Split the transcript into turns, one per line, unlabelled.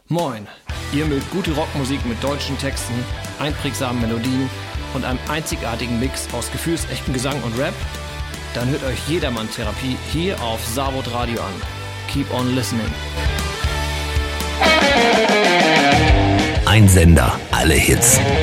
Moin, ihr mögt gute Rockmusik mit deutschen Texten, einprägsamen Melodien und einem einzigartigen Mix aus gefühlsechten Gesang und Rap? Dann hört euch Jedermann-Therapie hier auf Savod Radio an. Keep on listening.
Ein Sender, alle Hits.